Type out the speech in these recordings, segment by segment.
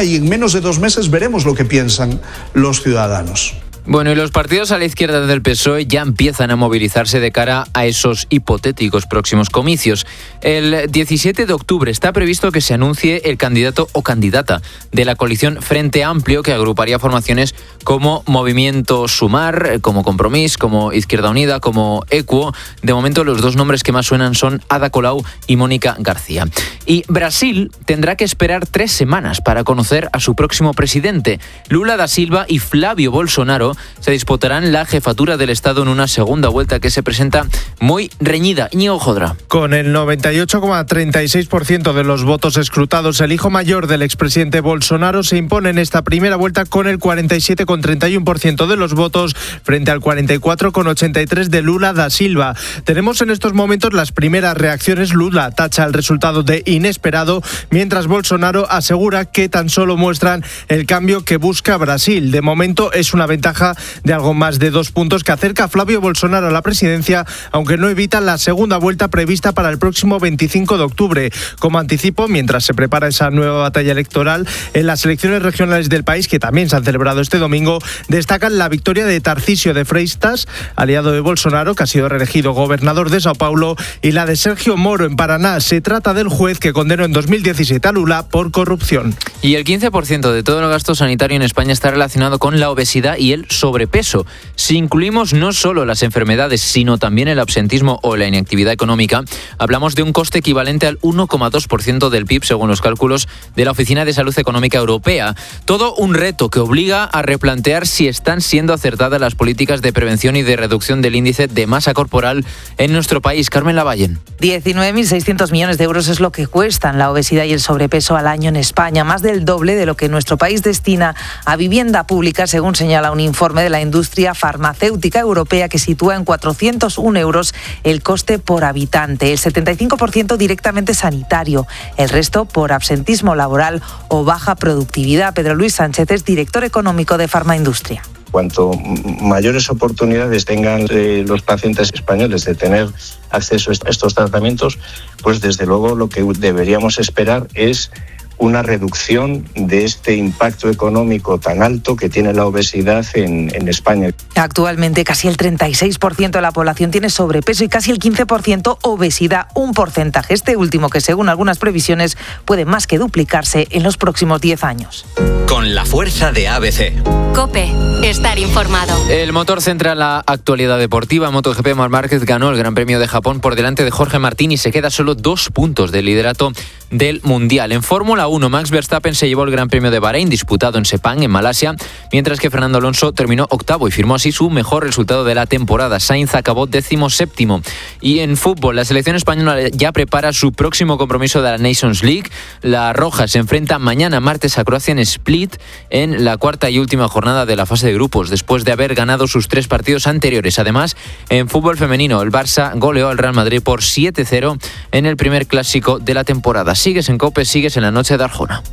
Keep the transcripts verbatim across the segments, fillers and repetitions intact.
y en menos de dos meses veremos lo que piensan los ciudadanos. Bueno, y los partidos a la izquierda del P S O E ya empiezan a movilizarse de cara a esos hipotéticos próximos comicios. El diecisiete de octubre está previsto que se anuncie el candidato o candidata de la coalición Frente Amplio, que agruparía formaciones como Movimiento Sumar, como Compromís, como Izquierda Unida, como Equo. De momento, los dos nombres que más suenan son Ada Colau y Mónica García. Y Brasil tendrá que esperar tres semanas para conocer a su próximo presidente. Lula da Silva y Flavio Bolsonaro se disputarán la jefatura del Estado en una segunda vuelta que se presenta muy reñida. Íñigo Jodra. Con el noventa y ocho coma treinta y seis por ciento de los votos escrutados, el hijo mayor del expresidente Bolsonaro se impone en esta primera vuelta con el cuarenta y siete coma treinta y uno por ciento de los votos frente al cuarenta y cuatro coma ochenta y tres por ciento de Lula da Silva. Tenemos en estos momentos las primeras reacciones. Lula tacha el resultado de inesperado, mientras Bolsonaro asegura que tan solo muestran el cambio que busca Brasil. De momento es una ventaja de algo más de dos puntos que acerca a Flavio Bolsonaro a la presidencia, aunque no evita la segunda vuelta prevista para el próximo veinticinco de octubre. Como anticipo, mientras se prepara esa nueva batalla electoral, en las elecciones regionales del país, que también se han celebrado este domingo, destacan la victoria de Tarcísio de Freitas, aliado de Bolsonaro, que ha sido reelegido gobernador de Sao Paulo, y la de Sergio Moro en Paraná. Se trata del juez que condenó en dos mil diecisiete a Lula por corrupción. Y el quince por ciento de todo el gasto sanitario en España está relacionado con la obesidad y el sobrepeso. Si incluimos no solo las enfermedades, sino también el absentismo o la inactividad económica, hablamos de un coste equivalente al uno coma dos por ciento del P I B, según los cálculos de la Oficina de Salud Económica Europea. Todo un reto que obliga a replantear si están siendo acertadas las políticas de prevención y de reducción del índice de masa corporal en nuestro país. Carmen Lavallen. diecinueve mil seiscientos millones de euros es lo que cuestan la obesidad y el sobrepeso al año en España, más del doble de lo que nuestro país destina a vivienda pública, según señala un informe de la industria farmacéutica europea que sitúa en cuatrocientos uno euros el coste por habitante, el setenta y cinco por ciento directamente sanitario, el resto por absentismo laboral o baja productividad. Pedro Luis Sánchez es director económico de Farmaindustria. Cuanto mayores oportunidades tengan eh, los pacientes españoles de tener acceso a estos tratamientos, pues desde luego lo que deberíamos esperar es una reducción de este impacto económico tan alto que tiene la obesidad en, en España. Actualmente casi el treinta y seis por ciento de la población tiene sobrepeso y casi el quince por ciento obesidad, un porcentaje este último que según algunas previsiones puede más que duplicarse en los próximos diez años. Con la fuerza de A B C. COPE, estar informado. El motor centra la actualidad deportiva. MotoGP, Marc Márquez ganó el Gran Premio de Japón por delante de Jorge Martín y se queda solo dos puntos del liderato del Mundial. En Fórmula uno, Max Verstappen se llevó el Gran Premio de Bahrein, disputado en Sepang, en Malasia, mientras que Fernando Alonso terminó octavo y firmó así su mejor resultado de la temporada. Sainz acabó décimo séptimo. Y en fútbol, la selección española ya prepara su próximo compromiso de la Nations League. La Roja se enfrenta mañana martes a Croacia en Split en la cuarta y última jornada de la fase de grupos, después de haber ganado sus tres partidos anteriores. Además, en fútbol femenino, el Barça goleó al Real Madrid por siete cero en el primer clásico de la temporada. Sigues en COPE, sigues en la noche de Arjona.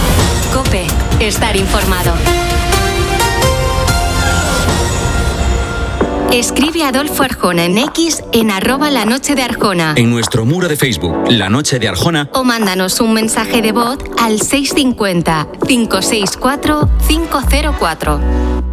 COPE, estar informado. Escribe a Adolfo Arjona en X en arroba la noche de Arjona. En nuestro muro de Facebook, La Noche de Arjona. O mándanos un mensaje de voz al seis cinco cero, cinco seis cuatro, cinco cero cuatro.